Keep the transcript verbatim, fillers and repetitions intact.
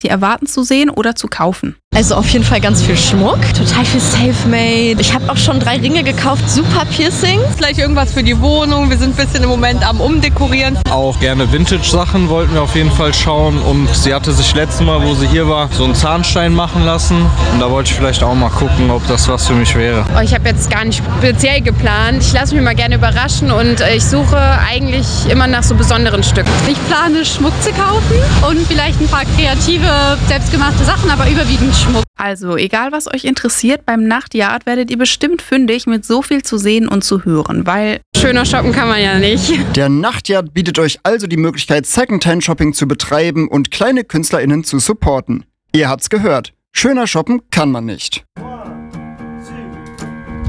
die erwarten zu sehen oder zu kaufen. Also auf jeden Fall ganz viel Schmuck, total viel Selfmade. Ich habe auch schon drei Ringe gekauft, super Piercings. Vielleicht irgendwas für die Wohnung. Wir sind ein bisschen im Moment am Umdekorieren. Auch gerne Vintage-Sachen wollten wir auf jeden Fall schauen. Und sie hatte sich letztes Mal, wo sie hier war, so einen Zahnstein machen lassen. Und da wollte ich vielleicht auch mal gucken, ob das was für mich wäre. Oh, ich habe jetzt gar nicht speziell geplant. Ich lasse mich mal gerne überraschen und ich suche eigentlich immer nach so besonderen Stücken. Ich plane Schmuck zu kaufen und vielleicht ein paar kreative, selbstgemachte Sachen, aber überwiegend Schmuck. Also, egal was euch interessiert, beim Nachtjagd werdet ihr bestimmt fündig mit so viel zu sehen und zu hören, weil schöner shoppen kann man ja nicht. Der Nachtjagd bietet euch also die Möglichkeit, Secondhand-Shopping zu betreiben und kleine KünstlerInnen zu supporten. Ihr habt's gehört, schöner shoppen kann man nicht.